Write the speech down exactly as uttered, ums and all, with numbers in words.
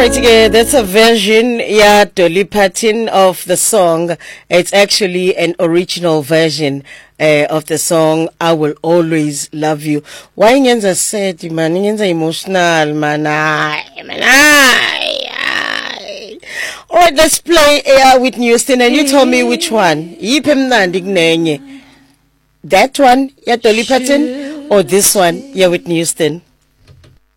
Alright, okay, that's a version, yeah, Dolly Parton of the song. It's actually an original version uh, of the song I Will Always Love You. Why ngenza sad, man? Ngenza emotional, man. Ay, man. Ay, ay. Alright, let's play uh, Whitney Houston, and you tell me which one. Yiphi mnandi kunenye. That one, yeah, Dolly Parton, or this one, yeah, Whitney Houston?